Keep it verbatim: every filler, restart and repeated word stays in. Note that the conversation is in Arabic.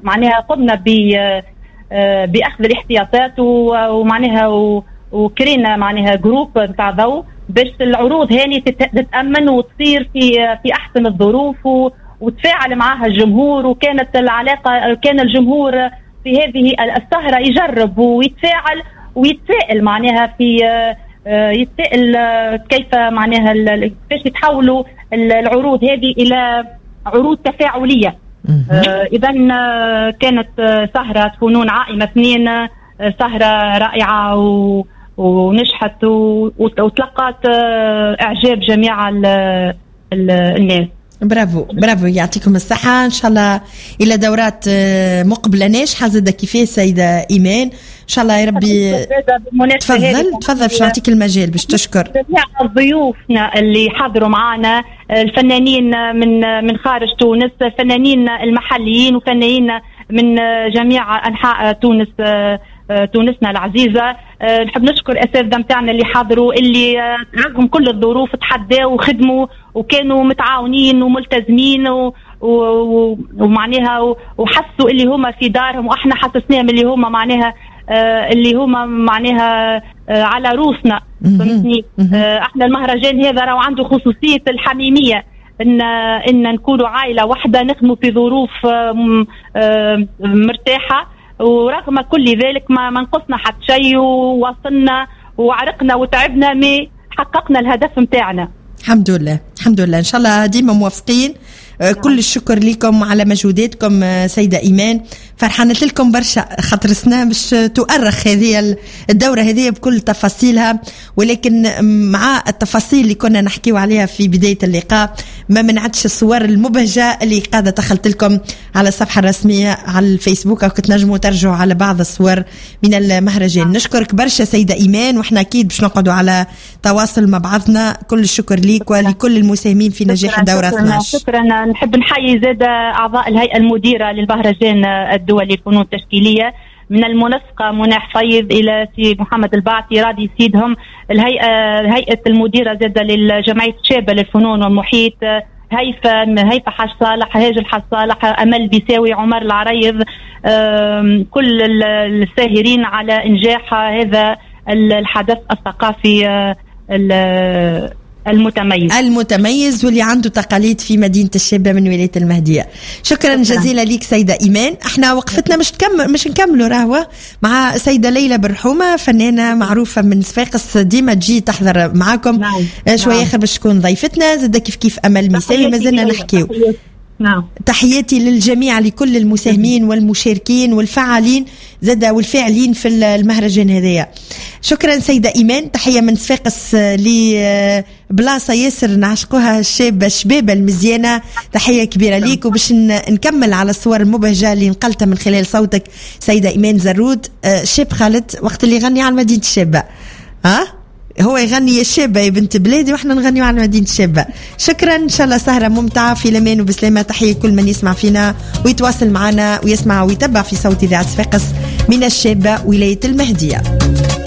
معناها قمنا ب باخذ الاحتياطات ومعناها وكرينا معناها جروب نتاع ضوء باش العروض هاني تتامن وتصير في في احسن الظروف وتفاعل معها الجمهور. وكانت العلاقه كان الجمهور في هذه السهره يجرب ويتفاعل ويتسائل معناها في يتسائل كيف معناها كيف يتحولوا العروض هذه الى عروض تفاعليه. اذا كانت سهره فنون عائمه اثنين، سهره رائعه و ونجحت وتلقت اعجاب جميع الناس. برافو برافو، يعطيكم الصحة. إن شاء الله إلى دورات مقبلة ناجحة زادة كيفاه سيدة إيمان إن شاء الله يا ربي. تفضل تفضل باش نعطيك المجال باش تشكر جميع ضيوفنا اللي حضروا معنا، الفنانين من من خارج تونس، الفنانين المحليين وفنانين من جميع أنحاء تونس تونسنا العزيزة. نحب نشكر الأساتذة متاعنا اللي حضروا اللي رغم كل الظروف تحدوا وخدموا وكانوا متعاونين وملتزمين ومعناها وحسوا اللي هما في دارهم واحنا حسسناهم اللي هما معناها اللي هما معناها على روسنا. فهمتني؟ احنا المهرجان هذا راهو عنده خصوصية الحميمية، ان ان نكونوا عائلة واحدة نخدموا في ظروف مرتاحة، ورغم كل ذلك ما منقصنا حتى شيء ووصلنا وعرقنا وتعبنا ما حققنا الهدف متاعنا. الحمد لله الحمد لله. إن شاء الله ديما موفقين. كل الشكر لكم على مجهوداتكم سيدة إيمان. فرحانة لكم برشا خاطر سنة مش تؤرخ هذه الدورة هذه بكل تفاصيلها، ولكن مع التفاصيل اللي كنا نحكيو عليها في بداية اللقاء ما منعتش الصور المبهجة اللي قاعدة دخلت لكم على الصفحة الرسمية على الفيسبوك، أو كنت نجموا ترجعوا على بعض الصور من المهرجان. نشكرك برشا سيدة إيمان، وإحنا أكيد باش نقعدوا على تواصل مع بعضنا. كل الشكر ليك ولكل المساهمين في نجاح الدورة اثنا عشر. شكرا. نحب نحيي زاد أعضاء الهيئة المديرة للمهرجان الدولي للفنون التشكيلية، من المنسقة مناح فيض إلى سي محمد البعثي راضي سيدهم، الهيئة هيئة المديرة زاد للجمعية الشابة للفنون والمحيط، هيفا هيفا حاج صالح، هاجر حاج صالح، أمل بيساوي، عمر العريض، كل الساهرين على إنجاح هذا الحدث الثقافي المتميز المتميز واللي عنده تقاليد في مدينة الشابة من ولاية المهدية. شكرا جزيلا ليك سيدة إيمان. احنا وقفتنا مش تكمل مش نكملوا راهوة مع سيدة ليلى برحومة، فنانة معروفة من صفاقس، ديما تجي تحضر معاكم. نعم. شوية آخر باش تكون ضيفتنا زادة كيف كيف أمل ميساوي. ما زلنا نحكيو. نعم. تحياتي للجميع، لكل المساهمين والمشاركين والفعالين زادا والفاعلين في المهرجان هذايا. شكرا سيدة إيمان. تحية من صفاقس لبلاصة ياسر نعشقوها، الشابة الشبابة المزيانة. تحية كبيرة ليك. وباش نكمل على الصور المبهجة اللي نقلتها من خلال صوتك سيدة إيمان زرود، شاب خالد وقت اللي يغني على مدينة الشابة، ها هو يغني يا شابة يا بنت بلادي واحنا نغنيو على مدينة الشابة. شكرا. ان شاء الله سهرة ممتعة في الامان وبسلامة. تحية كل من يسمع فينا ويتواصل معنا ويسمع ويتبع في صوت إذاعة صفاقس من الشابة ولاية المهدية.